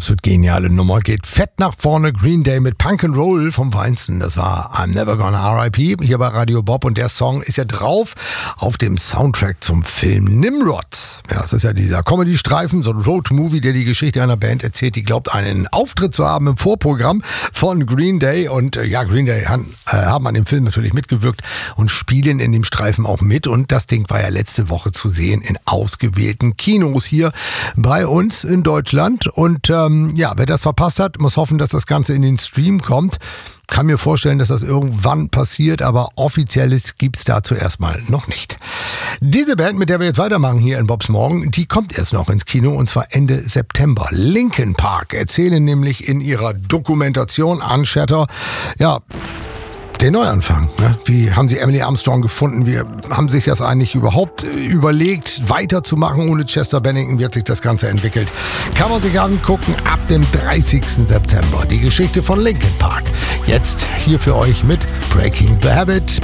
absolut geniale Nummer. Geht fett nach vorne. Green Day mit Punk and Roll vom Feinsten. Das war I'm Never Gonna R.I.P. hier bei Radio Bob. Und der Song ist ja drauf auf dem Soundtrack zum Film Nimrod. Ja, das ist ja dieser Comedy-Streifen, so ein Road-Movie, der die Geschichte einer Band erzählt, die glaubt, einen Auftritt zu haben im Vorprogramm von Green Day. Und Green Day haben an dem Film natürlich mitgewirkt und spielen in dem Streifen auch mit. Und das Ding war ja letzte Woche zu sehen in ausgewählten Kinos hier bei uns in Deutschland. Und wer das verpasst hat, muss hoffen, dass das Ganze in den Stream kommt. Kann mir vorstellen, dass das irgendwann passiert, aber Offizielles gibt's dazu erstmal noch nicht. Diese Band, mit der wir jetzt weitermachen hier in Bobs Morgen, die kommt erst noch ins Kino und zwar Ende September. Linkin Park erzählen nämlich in ihrer Dokumentation Unshatter, den Neuanfang. Ne? Wie haben sie Emily Armstrong gefunden? Wie haben sich das eigentlich überhaupt überlegt, weiterzumachen? Ohne Chester Bennington wird sich das Ganze entwickelt. Kann man sich angucken ab dem 30. September. Die Geschichte von Linkin Park. Jetzt hier für euch mit Breaking the Habit.